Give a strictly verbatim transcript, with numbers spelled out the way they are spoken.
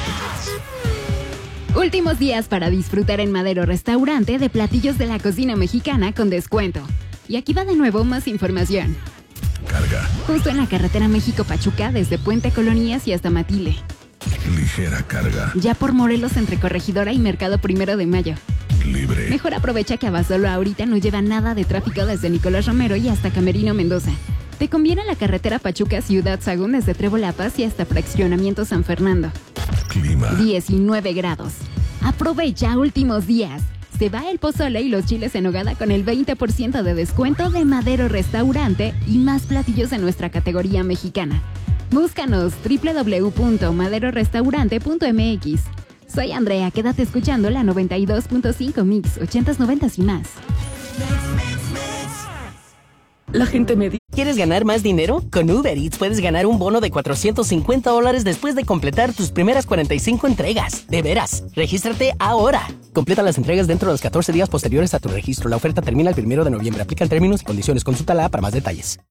Últimos días para disfrutar en Madero Restaurante de platillos de la cocina mexicana con descuento. Y aquí va de nuevo más información. Carga. Justo en la carretera México-Pachuca, desde Puente Colonías y hasta Matile. Ligera carga. Ya por Morelos entre Corregidora y Mercado Primero de Mayo. Libre. Mejor aprovecha que Abasolo ahorita no lleva nada de tráfico desde Nicolás Romero y hasta Camerino Mendoza. Te conviene la carretera Pachuca-Ciudad Sagún desde Trébol La Paz y hasta Fraccionamiento San Fernando. Clima. diecinueve grados. Aprovecha últimos días. Se va el pozole y los chiles en nogada con el veinte por ciento de descuento de Madero Restaurante y más platillos en nuestra categoría mexicana. Búscanos doble u doble u doble u punto madero restaurante punto m x. Soy Andrea, quédate escuchando la noventa y dos punto cinco Mix, ochentas, noventas y más. La gente me dice, ¿quieres ganar más dinero? Con Uber Eats puedes ganar un bono de cuatrocientos cincuenta dólares después de completar tus primeras cuarenta y cinco entregas. De veras, regístrate ahora. Completa las entregas dentro de los catorce días posteriores a tu registro. La oferta termina el primero de noviembre. Aplican términos y condiciones. Consúltala para más detalles.